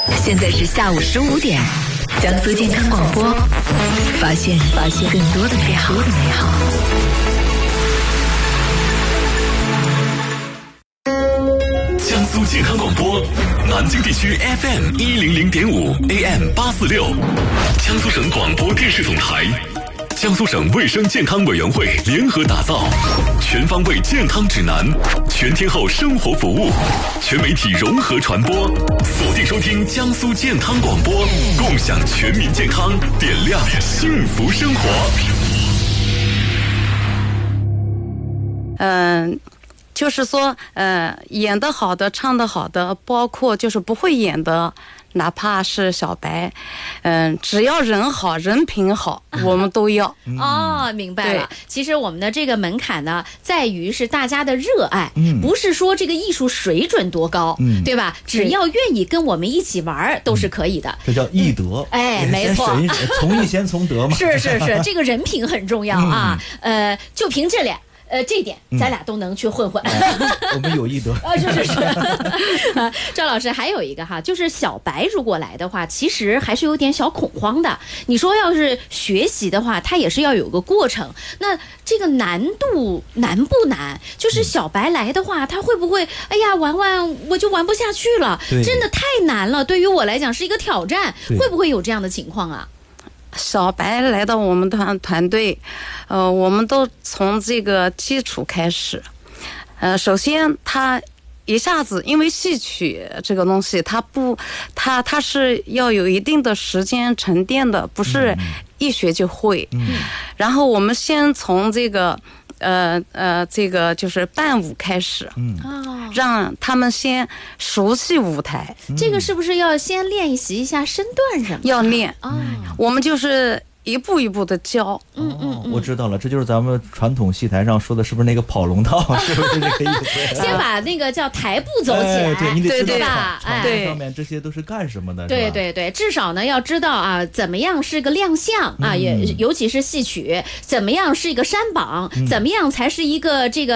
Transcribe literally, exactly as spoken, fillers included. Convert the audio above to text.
现在是下午十五点，江苏健康广播，发现发现更多的美好。 江苏健康广播，南京地区 F M 一零零点五 A M 八四六，江苏省广播电视总台。江苏省卫生健康委员会联合打造全方位健康指南，全天候生活服务，全媒体融合传播，锁定收听江苏健康广播，共享全民健康，点亮幸福生活。 嗯、呃，就是说，呃，演得好的、唱得好的，包括就是不会演的。哪怕是小白，嗯、呃，只要人好人品好，我们都要。 哦，明白了。其实我们的这个门槛呢，在于是大家的热爱，嗯、不是说这个艺术水准多高，嗯、对吧？只要愿意跟我们一起玩，都是可以的。 这叫艺德。 嗯、哎，没错， 从艺先从德嘛。 是是是，这个人品很重要啊。嗯、呃，就凭这俩。呃，这点咱俩都能去混混， 嗯、我们有艺德啊，是是是。赵老师还有一个哈，就是小白如果来的话，其实还是有点小恐慌的。你说要是学习的话，它也是要有个过程。那这个难度难不难？就是小白来的话，他会不会哎呀玩玩我就玩不下去了？真的太难了，对于我来讲是一个挑战。会不会有这样的情况啊？ 小白来到我们团团队，呃，我们都从这个基础开始。呃，首先他一下子，因为戏曲这个东西，它不，它它是要有一定的时间沉淀的，不是一学就会。嗯、然后我们先从这个。呃呃，这个就是伴舞开始，嗯，让他们先熟悉舞台。 嗯、这个是不是要先练习一下身段什么？ 要练啊，嗯、我们就是一步一步的教。 嗯嗯，嗯我知道了，这就是咱们传统戏台上说的，是不是那个跑龙套？是不是这个意思？ 先把那个叫台步走起来， 哎、对，你得知道吧？ 场面上面这些都是干什么的？ 对对对，至少呢要知道啊，怎么样是个亮相啊，也、嗯、尤其是戏曲，怎么样是一个山榜，嗯、怎么样才是一个这个。